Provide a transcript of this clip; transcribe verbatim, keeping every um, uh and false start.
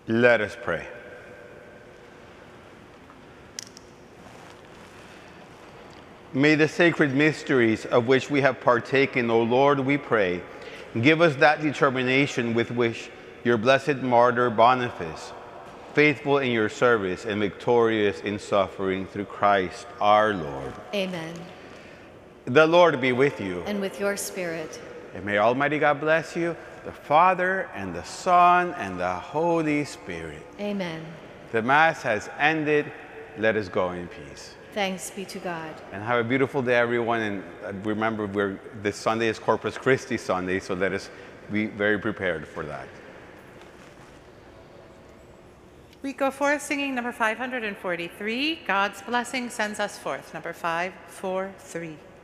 Let us pray. May the sacred mysteries of which we have partaken, O Lord, we pray, give us that determination with which your blessed martyr Boniface, faithful in your service and victorious in suffering through Christ our Lord. Amen. The Lord be with you. And with your spirit. And may Almighty God bless you, the Father, and the Son, and the Holy Spirit. Amen. The Mass has ended. Let us go in peace. Thanks be to God. And have a beautiful day, everyone. And remember, we're, this Sunday is Corpus Christi Sunday, so let us be very prepared for that. We go forth singing number five hundred forty-three, God's Blessing Sends Us Forth, number five four three.